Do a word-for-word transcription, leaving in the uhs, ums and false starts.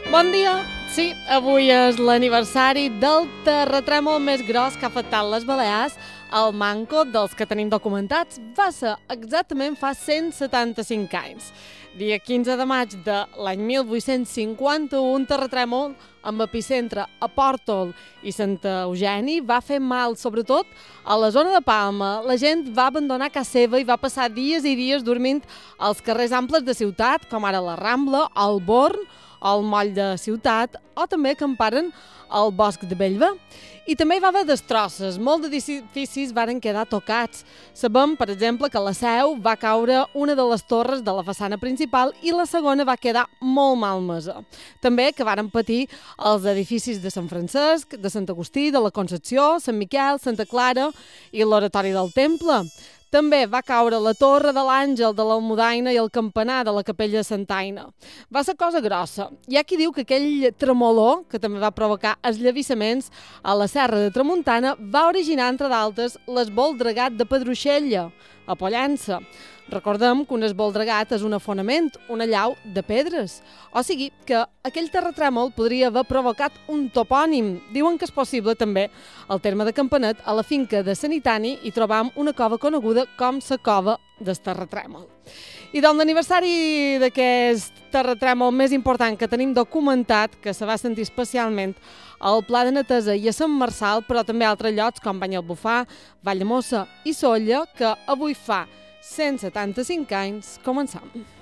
Bon dia! Sí, avui és l'aniversari del terratrèmol més gros que ha afectat les Balears. El manco dels que tenim documentats va ser exactament fa cent setanta-cinc anys. Dia quinze de maig de l'any mil vuit-cents cinquanta-u, un terratrèmol amb epicentre a Pòrtol i Santa Eugeni va fer mal, sobretot a la zona de Palma. La gent va abandonar casa seva i va passar dies i dies dormint als carrers amples de ciutat, com ara la Rambla, el Born, al moll de Ciutat, o també acamparen al bosc de Bellver. I també hi va haver destrosses, molts edificis varen quedar tocats. Sabem, per exemple, que a la Seu va caure una de les torres de la façana principal i la segona va quedar molt malmesa. També que varen patir els edificis de Sant Francesc, de Sant Agustí, de la Concepció, Sant Miquel, Santa Clara i l'Oratori del Temple. També va caure la torre de l'Àngel de l'Almudaina i el campanar de la capella de Santa Aina. Va ser cosa grossa. Hi ha qui diu que aquell tremolor, que també va provocar eslavissaments a la Serra de Tramuntana, va originar, entre d'altres, l'esvoldregat de Pedruixella, a Pollença. Recordem que un esvoldregat és un afonament, una llau de pedres. O sigui que aquell terratrèmol podria haver provocat un topònim. Diuen que és possible també al terme de Campanet, a la finca de Sanitani, hi trobam una cova coneguda com la cova del terratrèmol. I doncs l'aniversari d'aquest terratrèmol més important que tenim documentat, que se va sentir especialment al Pla de Netesa i a Sant Marçal, però també a altres llocs com Banyalbufar, Valldemossa i Sóller, que avui fa cent setanta-cinc anys, començam.